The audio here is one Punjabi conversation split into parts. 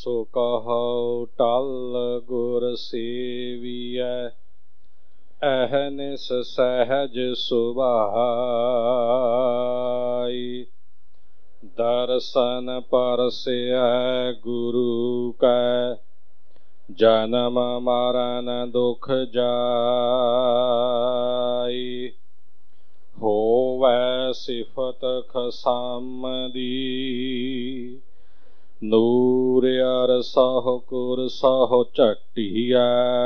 ਸੋ ਕਹਉ ਟਲ ਗੁਰ ਸੇਵੀਐ, ਅਹਨਿਸ ਸਹਿਜ ਸੁਭਾਈ। ਦਰਸ਼ਨ ਪਰਸੈ ਗੁਰੂ ਕੈ, ਜਨਮ ਮਰਨ ਦੁਖ ਜਾਈ। ਹੋਵੈ ਸਿਫਤ ਖਸਮ ਦੀ, ਨੂਰ ਅਰਸਹੁ ਕੁਰਸਹੁ ਝਟੀਐ।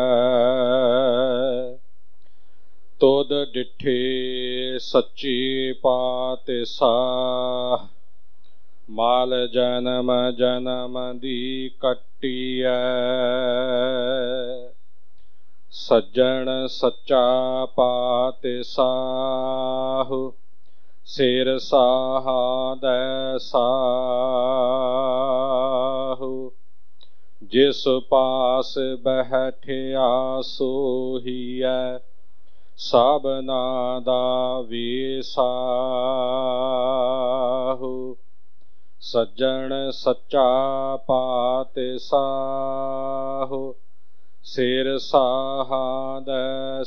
ਤੁਧ ਡਿਠੇ ਸੱਚੇ ਪਾਤਿਸ਼ਾਹ, ਮਾਲ ਜਨਮ ਜਨਮ ਦੀ ਕੱਟੀਐ। ਸੱਜਣ ਸੱਚਾ ਪਾਤਿਸ਼ਾਹ, ਸਿਰ ਸਾਹਾਦੈ ਸਾਹੁ। ਜਿਸ ਪਾਸ ਬੈਠਿਆ ਸੋਹੀਐ, ਸਭਨਾ ਦਾ ਵੇਸਾਹੁ। ਸੱਜਣ ਸੱਚਾ ਪਾਤਿਸ਼ਾਹ, ਸਿਰ ਸਾਹਾਦੈ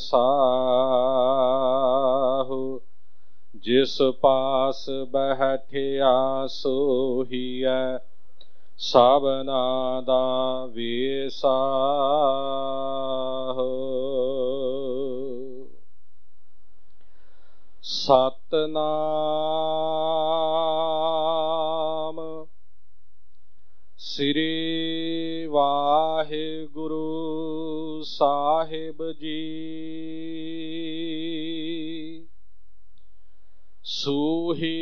ਸਾਹੁ। ਜਿਸ ਪਾਸ ਬੈਠਿਆ ਸੋਹੀਐ, ਸਭਨਾ ਦਾ ਵੇਸਾਹੁ। ਸਤਿਨਾਮ ਸ੍ਰੀ ਵਾਹਿਗੁਰੂ ਸਾਹਿਬ ਜੀ। ਸੂਹੀ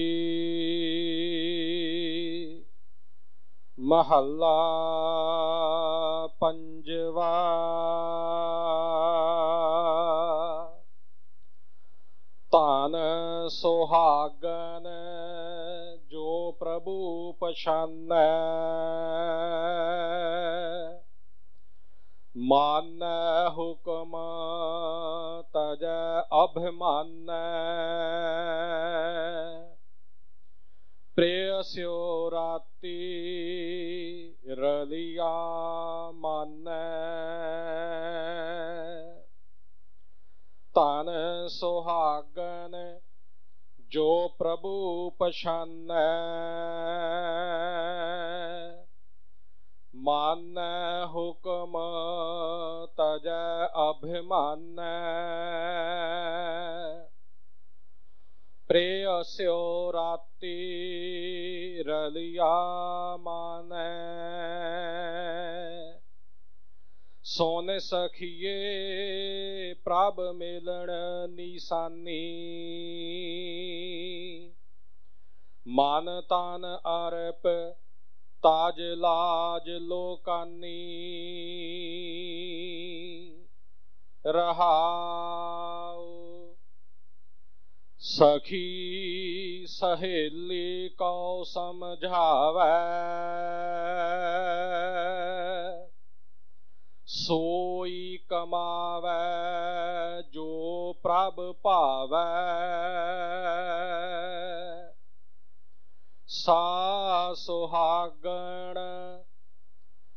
ਮਹੱਲਾ ਪੰਜਵਾ। ਧਨ ਸੁਹਾਗਨ ਜੋ ਪ੍ਰਭੂ ਪਛਾਨੈ, ਮਾਨੈ ਹੁਕਮ ਤਜੈ ਅਭਿਮਾਨੈ। ਪ੍ਰੇਅਸਿਓ ਰਾਤੀ ਰਲਿਆ ਮਾਨੈ। ਧਨ ਸੁਹਾਗਨ ਜੋ ਪ੍ਰਭੂ ਪਛਾਨੈ, ਮਾਨੈ ਹੁਕਮ ਤਜੈ ਅਭਿਮਾਨੈ। ਪ੍ਰੇਅਸਿਓ ਰਾਤੀ ਰਲਿਆ ਮਾਨੈ। ਸੋਨ ਸਖੀਏ ਪ੍ਰਭ ਮਿਲਣ ਨਿਸ਼ਾਨੀ, ਮਨ ਤਨ ਅਰਪ ਤਾਜ ਲਾਜ ਲੋਕਾਨੀ। ਰਹਾਉ ਸਖੀ ਸਹੇਲੀ ਕਉ ਸਮਝਾਵੈ, ਸੋਈ ਕਮਾਵੈ ਜੋ ਪ੍ਰਭ ਭਾਵੈ। ਸਾ ਸੁਹਾਗਣ